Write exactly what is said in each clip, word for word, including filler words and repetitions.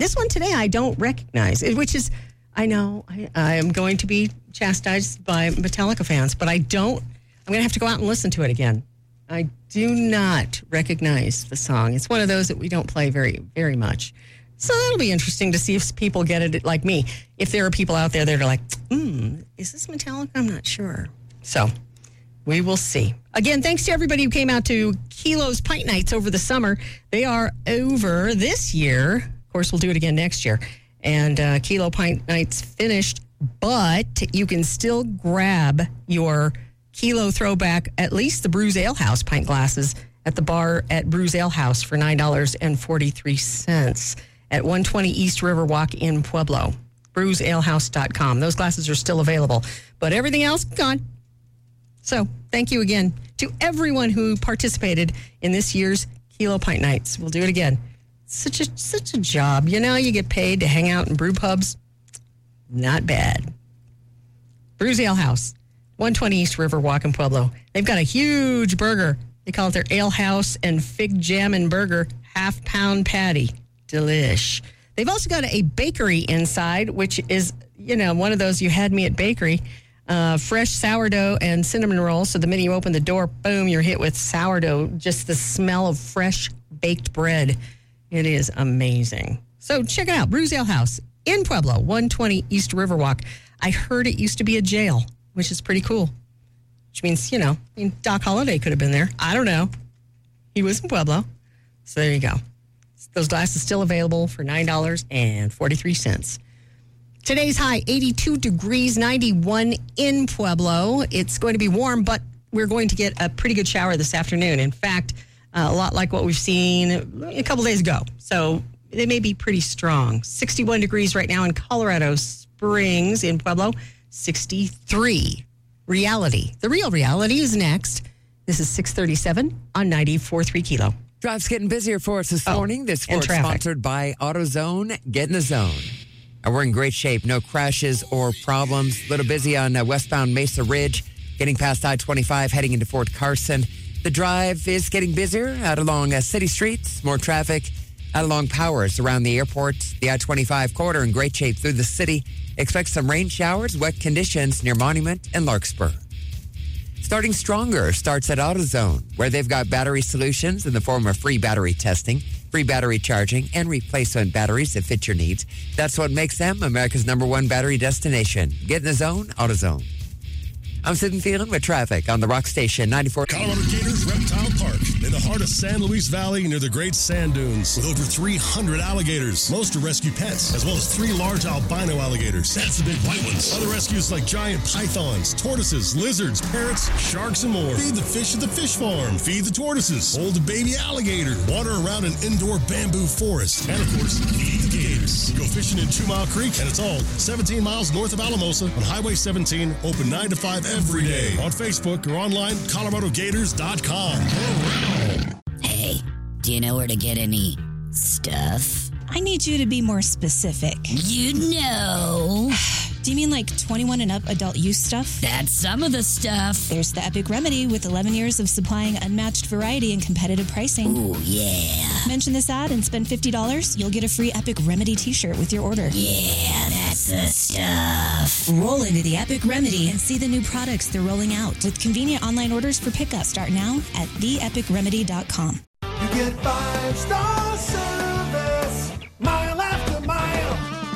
this one today I don't recognize, which is, I know I, I am going to be chastised by Metallica fans, but I don't, I'm going to have to go out and listen to it again. I do not recognize the song. It's one of those that we don't play very, very much. So that'll be interesting to see if people get it like me. If there are people out there that are like, hmm, is this Metallica? I'm not sure. So we will see. Again, thanks to everybody who came out to Kilo's Pint Nights over the summer. They are over this year. Of course, we'll do it again next year. And uh, Kilo Pint Nights finished, but you can still grab your Kilo throwback, at least the Brews Ale House pint glasses at the bar at Brews Ale House for nine dollars and forty-three cents at one twenty East River Walk in Pueblo. brews ale house dot com. Those glasses are still available, but everything else, gone. So thank you again to everyone who participated in this year's Kilo Pint Nights. We'll do it again. Such a such a job. You know, you get paid to hang out in brew pubs. Not bad. Brews Ale House, one twenty East River Walk in Pueblo. They've got a huge burger. They call it their Ale House and Fig Jammin' Burger half pound patty. Delish. They've also got a bakery inside, which is, you know, one of those you had me at bakery. Uh, fresh sourdough and cinnamon rolls. So the minute you open the door, boom, you're hit with sourdough. Just the smell of fresh baked bread. It is amazing. So check it out. Brews Ale House in Pueblo, one twenty East Riverwalk. I heard it used to be a jail, which is pretty cool. Which means, you know, I mean, Doc Holliday could have been there. I don't know. He was in Pueblo. So there you go. Those glasses still available for nine dollars and forty-three cents. Today's high, eighty-two degrees, ninety-one in Pueblo. It's going to be warm, but we're going to get a pretty good shower this afternoon. In fact, uh, a lot like what we've seen a couple days ago. So they may be pretty strong. sixty-one degrees right now in Colorado Springs in Pueblo. sixty-three. Reality. The real reality is next. This is six thirty-seven on ninety-four point three Kilo. Drive's getting busier for us this oh, morning. This sports sponsored by AutoZone. Get in the zone. And we're in great shape. No crashes or problems. A little busy on uh, westbound Mesa Ridge, getting past I twenty-five, heading into Fort Carson. The drive is getting busier out along uh, city streets. More traffic out along Powers around the airport. The I twenty-five corridor in great shape through the city. Expect some rain showers, wet conditions near Monument and Larkspur. Starting stronger starts at AutoZone, where they've got battery solutions in the form of free battery testing, free battery charging, and replacement batteries that fit your needs. That's what makes them America's number one battery destination. Get in the zone, AutoZone. I'm sitting feeling with traffic on the Rock Station, ninety-four. Colorado Gators Reptile Park, in the heart of San Luis Valley near the Great Sand Dunes, with over three hundred alligators. Most are rescue pets, as well as three large albino alligators. That's the big white ones. Other rescues like giant pythons, tortoises, lizards, parrots, sharks, and more. Feed the fish at the fish farm. Feed the tortoises. Hold a baby alligator. Water around an indoor bamboo forest. And, of course, feed the gators. Go fishing in Two Mile Creek, and it's all seventeen miles north of Alamosa on Highway seventeen, open nine to five every day. On Facebook or online, Colorado Gators dot com. Hey, do you know where to get any stuff? I need you to be more specific. You know. Do you mean like twenty-one and up adult use stuff? That's some of the stuff. There's the Epic Remedy with eleven years of supplying unmatched variety and competitive pricing. Ooh, yeah. Mention this ad and spend fifty dollars. You'll get a free Epic Remedy t-shirt with your order. Yeah, that's the stuff. Roll into the Epic Remedy and see the new products they're rolling out with convenient online orders for pickup. Start now at the epic remedy dot com. You get five-star service, mile after mile.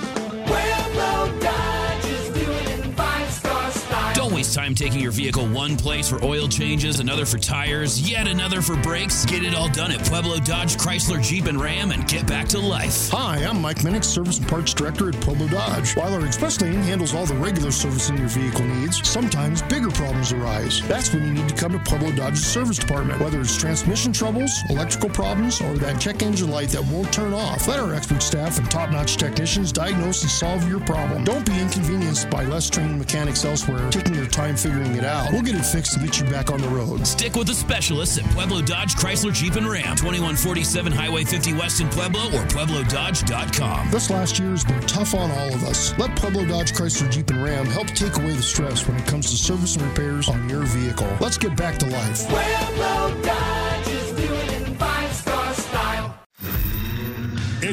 Pueblo Dodge is doing it in five-star style. Don't waste time taking your vehicle one place for oil changes, another for tires, yet another for brakes. Get it all done at Pueblo Dodge, Chrysler, Jeep, and Ram and get back to life. Hi, I'm Mike Minnick, Service and Parts Director at Pueblo Dodge. While our express lane handles all the regular servicing your vehicle needs, sometimes bigger problems arise. That's when you need to come to Pueblo Dodge's service department. Whether it's transmission troubles, electrical problems, or that check engine light that won't turn off, let our expert staff and top-notch technicians diagnose and solve your problem. Don't be inconvenienced by less trained mechanics elsewhere taking their time figuring it out. We'll get it fixed and get you back on the road. Stick with the specialists at Pueblo Dodge, Chrysler, Jeep, and Ram. twenty-one forty-seven Highway fifty West in Pueblo or pueblo dodge dot com. This last year has been tough on all of us. Let Pueblo Dodge, Chrysler, Jeep, and Ram help take away the stress when it comes to service and repairs on your vehicle. Let's get back to life. Pueblo Dodge is doing it in five-star style.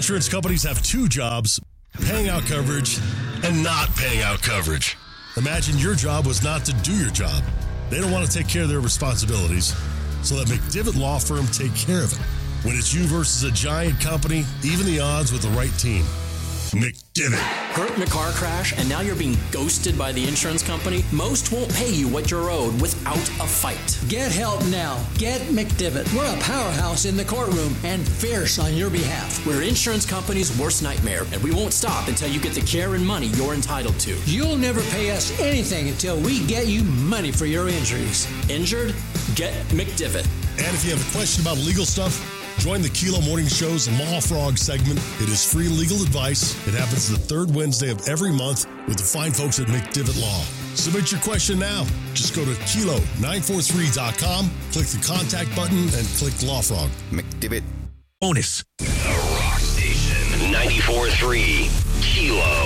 insurance companies have two jobs, paying out coverage and not paying out coverage. Imagine your job was not to do your job. They don't want to take care of their responsibilities, so let McDivitt Law Firm take care of it. When it's you versus a giant company, even the odds with the right team. McDivitt. Hurt in a car crash and now you're being ghosted by the insurance company? Most won't pay you what you're owed without a fight. Get help now. Get McDivitt. We're a powerhouse in the courtroom and fierce on your behalf. We're insurance company's worst nightmare, and we won't stop until you get the care and money you're entitled to. You'll never pay us anything until we get you money for your injuries. Injured? Get McDivitt. And if you have a question about legal stuff, join the Kilo Morning Show's Law Frog segment. It is free legal advice. It happens the third Wednesday of every month with the fine folks at McDivitt Law. Submit your question now. Just go to kilo nine four three dot com, click the contact button, and click Law Frog. McDivitt. Bonus. The Rock Station ninety-four point three Kilo.